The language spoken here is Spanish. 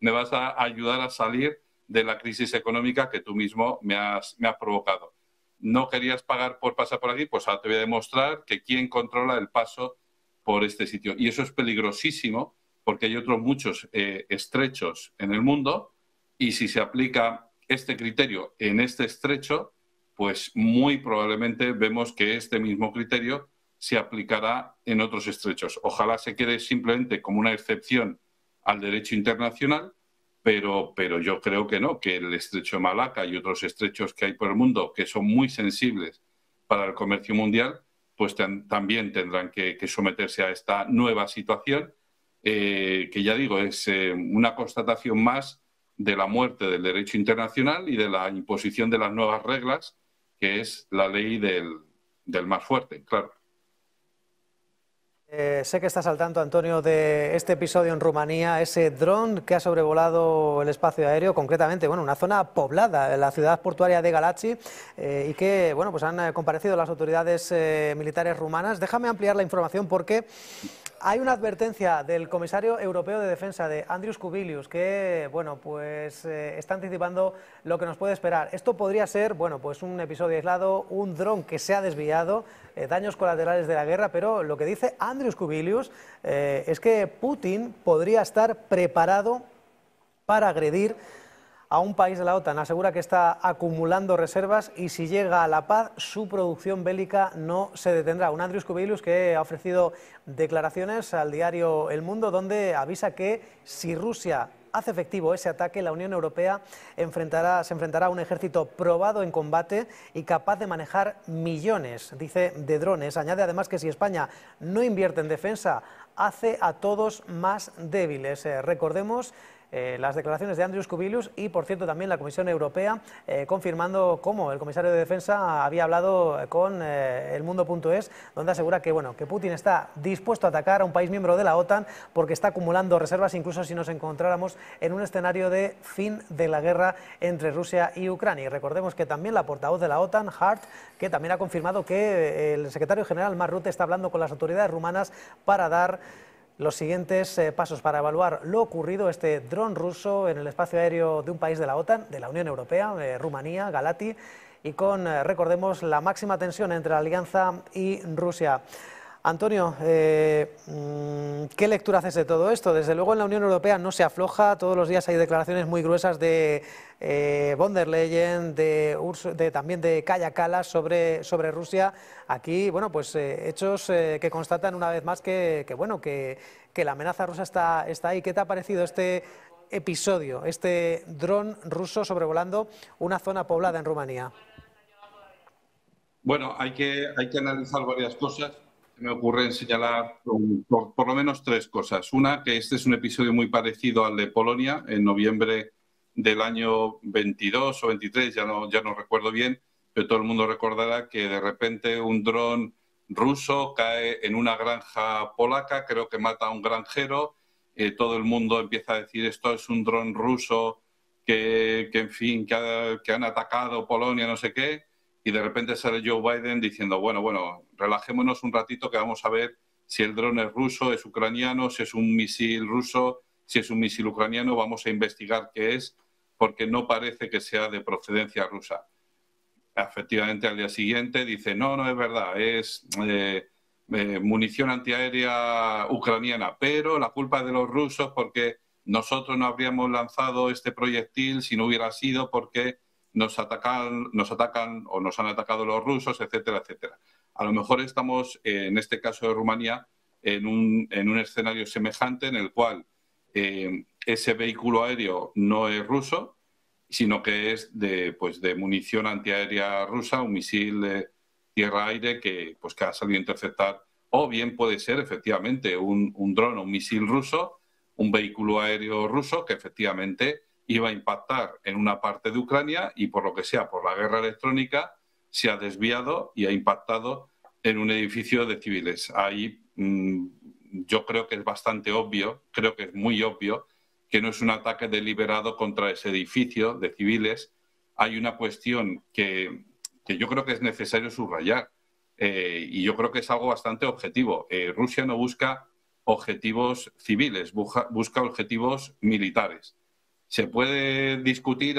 me vas a ayudar a salir de la crisis económica que tú mismo me has provocado. No querías pagar por pasar por aquí, pues ahora te voy a demostrar que quién controla el paso por este sitio. Y eso es peligrosísimo porque hay otros muchos estrechos en el mundo y si se aplica este criterio en este estrecho, pues muy probablemente vemos que este mismo criterio se aplicará en otros estrechos. Ojalá se quede simplemente como una excepción al derecho internacional, pero yo creo que no, que el estrecho de Malaca y otros estrechos que hay por el mundo que son muy sensibles para el comercio mundial, pues también tendrán que someterse a esta nueva situación, que ya digo, es una constatación más de la muerte del derecho internacional y de la imposición de las nuevas reglas, que es la ley del más fuerte, claro. Sé que estás al tanto, Antonio, de este episodio en Rumanía, ese dron que ha sobrevolado el espacio aéreo, concretamente, bueno, una zona poblada, la ciudad portuaria de Galați, y que, bueno, pues han comparecido las autoridades militares rumanas. Déjame ampliar la información porque hay una advertencia del comisario europeo de defensa, de Andrius Kubilius, que, bueno, pues está anticipando lo que nos puede esperar. Esto podría ser, bueno, pues un episodio aislado, un dron que se ha desviado, daños colaterales de la guerra, pero lo que dice Andrius Kubilius es que Putin podría estar preparado para agredir a un país de la OTAN. Asegura que está acumulando reservas y si llega a la paz, su producción bélica no se detendrá. Un Andrius Kubilius que ha ofrecido declaraciones al diario El Mundo, donde avisa que si Rusia hace efectivo ese ataque, la Unión Europea se enfrentará a un ejército probado en combate y capaz de manejar millones, dice, de drones. Añade además que si España no invierte en defensa, hace a todos más débiles. Recordemos las declaraciones de Andrius Kubilius y, por cierto, también la Comisión Europea confirmando cómo el comisario de Defensa había hablado con elmundo.es, donde asegura que, bueno, que Putin está dispuesto a atacar a un país miembro de la OTAN porque está acumulando reservas, incluso si nos encontráramos en un escenario de fin de la guerra entre Rusia y Ucrania. Y recordemos que también la portavoz de la OTAN, Hart, que también ha confirmado que el secretario general Mark Rutte está hablando con las autoridades rumanas para dar los siguientes pasos para evaluar lo ocurrido, este dron ruso en el espacio aéreo de un país de la OTAN, de la Unión Europea, Rumanía, Galați, y con, recordemos, la máxima tensión entre la Alianza y Rusia. Antonio, ¿qué lectura haces de todo esto? Desde luego en la Unión Europea no se afloja, todos los días hay declaraciones muy gruesas de von der Leyen, también de Kaja Kallas sobre Rusia. Aquí, bueno, pues hechos que constatan una vez más que la amenaza rusa está ahí. ¿Qué te ha parecido este episodio, este dron ruso sobrevolando una zona poblada en Rumanía? Bueno, hay que analizar varias cosas. Me ocurre señalar por lo menos tres cosas. Una, que este es un episodio muy parecido al de Polonia, en noviembre del año 22 o 23, ya no recuerdo bien, pero todo el mundo recordará que de repente un dron ruso cae en una granja polaca, creo que mata a un granjero, todo el mundo empieza a decir esto es un dron ruso que en fin, que han atacado Polonia, no sé qué. Y de repente sale Joe Biden diciendo, bueno, relajémonos un ratito que vamos a ver si el dron es ruso, es ucraniano, si es un misil ruso, si es un misil ucraniano, vamos a investigar qué es, porque no parece que sea de procedencia rusa. Efectivamente, al día siguiente dice, no es verdad, es munición antiaérea ucraniana, pero la culpa es de los rusos porque nosotros no habríamos lanzado este proyectil si no hubiera sido porque nos atacan o nos han atacado los rusos, etcétera, etcétera. A lo mejor estamos, en este caso de Rumanía, en un escenario semejante en el cual ese vehículo aéreo no es ruso, sino que es de munición antiaérea rusa, un misil tierra-aire que ha salido a interceptar, o bien puede ser efectivamente un dron o un misil ruso, un vehículo aéreo ruso que efectivamente iba a impactar en una parte de Ucrania y por lo que sea, por la guerra electrónica, se ha desviado y ha impactado en un edificio de civiles. Ahí yo creo que es bastante obvio, creo que es muy obvio, que no es un ataque deliberado contra ese edificio de civiles. Hay una cuestión que yo creo que es necesario subrayar y yo creo que es algo bastante objetivo. Rusia no busca objetivos civiles, busca objetivos militares. Se puede discutir